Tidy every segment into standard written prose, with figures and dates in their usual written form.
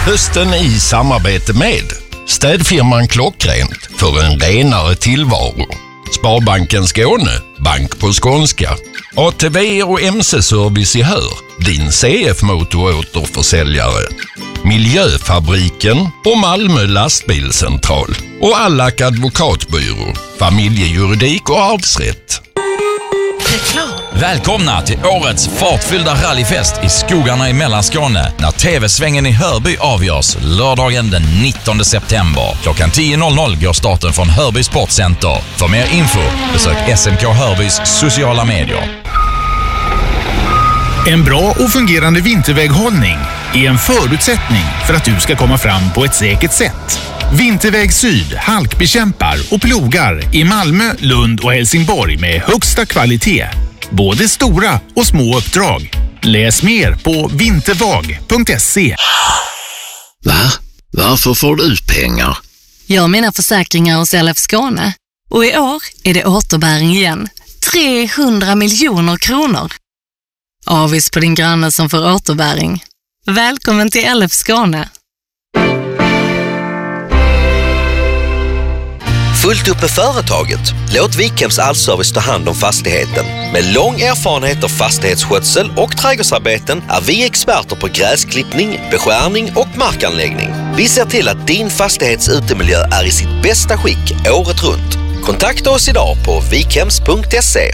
Hösten i samarbete med städfirman Klockrent för en renare tillvaro. Sparbanken Skåne, bank på skånska. ATV och MC-service i Hör, din CF-motoråterförsäljare. Miljöfabriken och Malmö lastbilscentral. Och Allak advokatbyrå, familjejuridik och arvsrätt. Välkomna till årets fartfyllda rallyfest i skogarna i Mellanskåne när TV-svängen i Hörby avgörs lördagen den 19 september. Klockan 10.00 går starten från Hörby Sportcenter. För mer info besök SMK Hörbys sociala medier. En bra och fungerande vinterväghållning är en förutsättning för att du ska komma fram på ett säkert sätt. Vinterväg Syd halkbekämpar och plogar i Malmö, Lund och Helsingborg med högsta kvalitet. Både stora och små uppdrag. Läs mer på vintervag.se. Va? Varför får du pengar? Jag har mina försäkringar hos LF Skåne. Och i år är det återbäring igen. 300 miljoner kronor. Avis på din granne som får återbäring. Välkommen till LF Skåne. Fullt upp med företaget. Låt Wikhems Allservice ta hand om fastigheten. Med lång erfarenhet av fastighetsskötsel och trädgårdsarbeten är vi experter på gräsklippning, beskärning och markanläggning. Vi ser till att din fastighets utemiljö är i sitt bästa skick året runt. Kontakta oss idag på wikhems.se.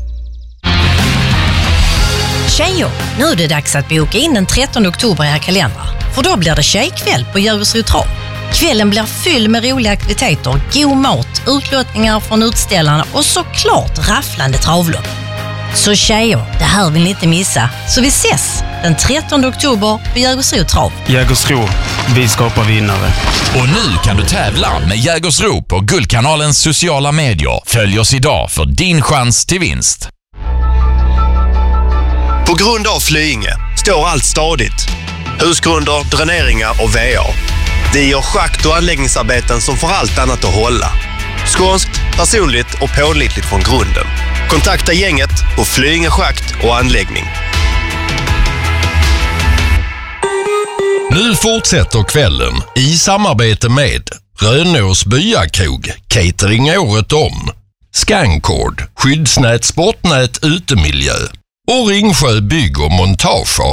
Tjejer, nu är det dags att boka in den 13 oktober i era kalendrar. För då blir det tjejkväll på Jägersro Trav. Kvällen blir fylld med roliga aktiviteter, god mat, utlottningar från utställarna och såklart rafflande travlopp. Så tjejer, det här vill ni inte missa. Så vi ses den 13 oktober på Jägersro Trav. Jägersro, vi skapar vinnare. Och nu kan du tävla med Jägersro på Guldkanalens sociala medier. Följ oss idag för din chans till vinst. På grund av Flyinge står allt stadigt. Husgrunder, dräneringar och VA. Vi gör schakt- och anläggningsarbeten som får allt annat att hålla. Skånskt, personligt och pålitligt från grunden. Kontakta gänget på Flyinge schakt och anläggning. Nu fortsätter kvällen i samarbete med Rönås byakrog, catering året om. Scancord, skyddsnät, sportnät, utemiljö. Och Ringsjö bygg- och montageavtal.